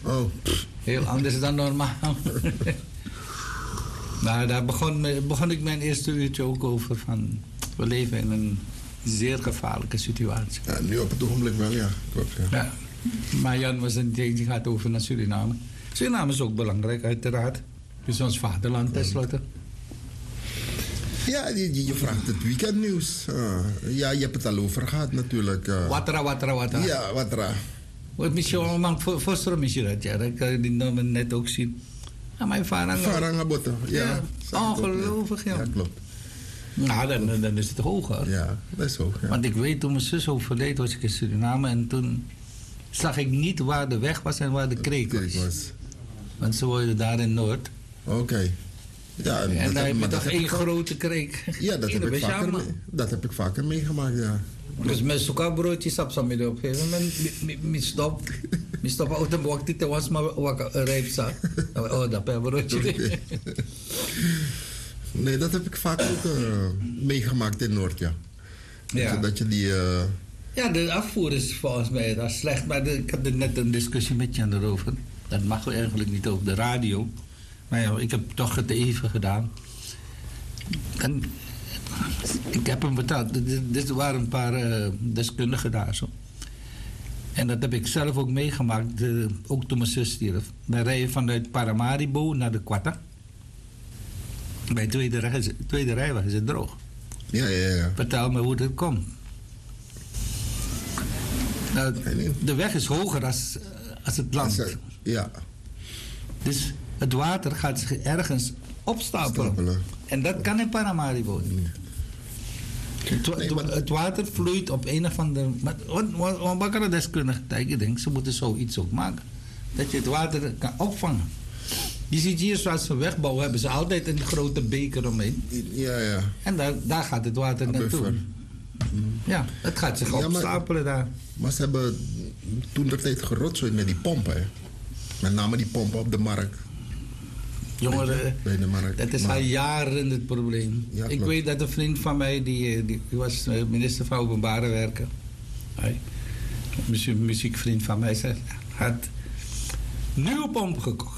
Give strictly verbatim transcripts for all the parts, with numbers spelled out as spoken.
Oh. Heel anders dan normaal. Nou, daar begon, me- begon ik mijn eerste uurtje ook over van... We leven in een zeer gevaarlijke situatie. Ja, nu op het ogenblik wel, ja. Klopt, ja. Ja. Maar Jan was een die die gaat over naar Suriname. Suriname is ook belangrijk, uiteraard. Het is ons vaderland, tenslotte. Ja, je, je vraagt het weekendnieuws. Uh, ja, je hebt het al over gehad natuurlijk. Uh. Watra, watra, watra. Ja, watra. Wat misschien man voor misschien dat ja, dat kan je die namen net ook zien. Ja, mijn vader. Varangabotten, ja. Ja, ongelooflijk, ja. Ja, klopt. Nou, dan, dan is het hoger. Ja, dat is hoog, ja. Want ik weet, toen mijn zus overleed, was ik in Suriname en toen zag ik niet waar de weg was en waar de kreek was. was. Want ze woonden daar in Noord. Oké. Okay. Ja, en, en daar heb je toch één ik... grote kreek. Ja, dat, heb ik, vaker mee, dat heb ik vaker meegemaakt, ja. Dus met zo'n broodje sap op een gegeven moment, ik stop. Ik stop uit een wakti te was, maar wat rijp zat. Oh, dat per broodje. Okay. Nee, dat heb ik vaak ook uh, meegemaakt in Noord, ja. Ja. Dat je die... Uh... Ja, de afvoer is volgens mij dat is slecht. Maar de, ik had er net een discussie met Jan erover. Dat mag eigenlijk niet op de radio. Maar ja, ik heb toch het even gedaan. En ik heb hem betaald. Er waren een paar uh, deskundigen daar zo. En dat heb ik zelf ook meegemaakt, de, ook toen mijn zus stierf. Wij rijden vanuit Paramaribo naar de Quatta. Bij de tweede rij, tweede rij was het droog. Ja, ja, ja. Vertel me hoe dat komt. Nou, de weg is hoger als, als het land. Het, ja. Dus het water gaat zich ergens opstapelen. Stapelen. En dat kan in Paramaribo niet. Nee. Het, nee, maar... het water vloeit op een of andere... Maar wat, wat kan een deskundige tegen denken? Ze moeten zoiets ook maken. Dat je het water kan opvangen. Je ziet hier, zoals ze wegbouwen, hebben ze altijd een grote beker omheen. Ja, ja. En daar, daar gaat het water A naartoe. Mm. Ja, het gaat zich ja, opstapelen daar. Maar ze hebben toen de tijd gerotzoid met die pompen. Hè? Met name die pompen op de markt. Jongeren, bij de markt. dat is maar... al jaren het probleem. Ja, ik weet dat een vriend van mij, die, die, die was minister van Openbare Werken. Hij, een muziekvriend van mij, zei, had nieuwe pompen gekocht.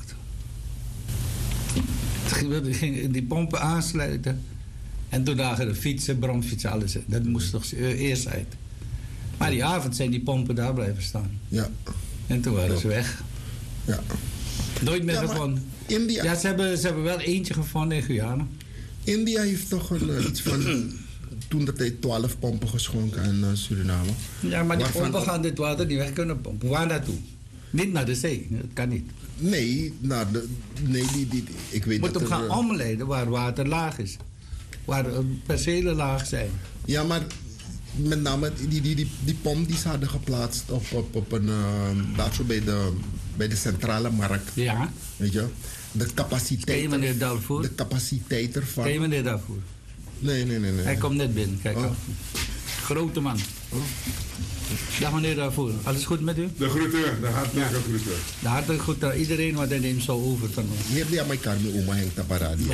Toen ging die pompen aansluiten. En toen lagen de fietsen, bromfietsen, alles. Dat moest toch eerst uit. Maar die avond zijn die pompen daar blijven staan. Ja. En toen waren ja. ze weg. Ja. Nooit meer ja, gevonden. India... Ja, ze hebben, ze hebben wel eentje gevonden in Guyana. India heeft toch een, uh, iets van... toen de tijd twaalf pompen geschonken aan uh, Suriname. Ja, maar die Waarvan... pompen gaan dit water niet weg kunnen pompen. Waar naartoe? Niet naar de zee. Dat kan niet. Nee, naar de... Nee, die, die, die ik weet Moet dat hem er, gaan uh... omleiden waar water laag is. Waar uh, percelen laag zijn. Ja, maar... Met name die, die, die, die pomp die ze hadden geplaatst op, op, op een... Uh, daar zo bij de, bij de centrale markt. Ja. Weet je? De capaciteit... Ken je meneer Dalvoer? De capaciteit ervan... Ken je meneer Dalvoer? Nee, nee, nee, nee. Hij komt net binnen, kijk. Oh. Grote man. Oh. Dag meneer Dalvoer. Alles goed met u? De groeten, de hartelijke ja. groeten. De hartelijke groeten aan iedereen, want hij neemt zo over van ons. Hier die aan mijn kar, mijn oma hangt op de radio.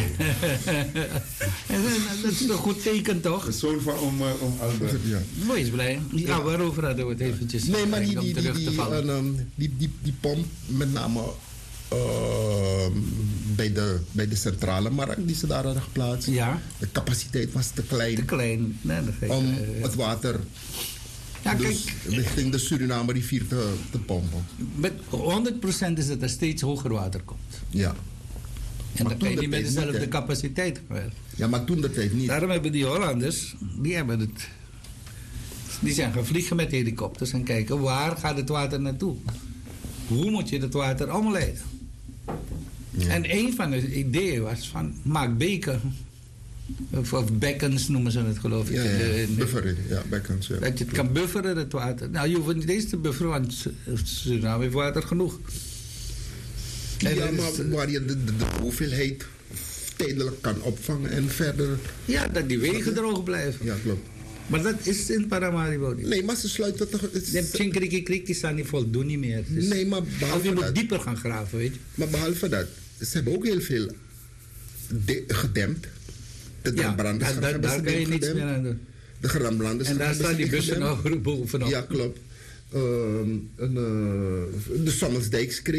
Dat is een goed teken, toch? De zoon van om, uh, om Albert. Ja. Mooi is blij. Ja, ja, waarover hadden we het eventjes. Nee, maar die, die, die, die, uh, die, die, die pomp, met name uh, bij, de, bij de centrale markt die ze daar hadden geplaatst. Ja. De capaciteit was te klein. Te klein. Nee, dat geeft, om uh, het water... Ja, dus kijk, richting de Suriname rivier te, te pompen. Met honderd procent is dat er steeds hoger water komt. Ja. En dan kan je niet met dezelfde niet, capaciteit werken. Ja, maar toen de tijd niet. Daarom hebben die Hollanders, die hebben het... Die zijn gaan vliegen met helikopters en kijken waar gaat het water naartoe. Hoe moet je het water omleiden? Ja. En een van de ideeën was van, maak beken... Of, of bekkens noemen ze het, geloof ik. Ja, ja, ja. Bufferen, ja, bekkens. Ja. Dat je het kan bufferen, het water. Nou, je hoeft het niet eens te bufferen, want Suriname heeft water genoeg. En ja, maar is, waar je de, de, de hoeveelheid tijdelijk kan opvangen en verder... Ja, dat die wegen droog blijven. Ja, klopt. Maar dat is in Paramaribo niet. Nee, maar ze sluiten toch... De Chinkriki die staan niet voldoen niet meer. Dus nee, maar behalve of je moet dat, dieper gaan graven, weet je. Maar behalve dat, ze hebben ook heel veel de, gedempt. De ja, daar, daar, daar kan je niets gedempt. meer aan doen. De gramblanders. En daar staan die bussen nog bovenop. Ja, klopt. Uh, een, uh, de Sommelsdijks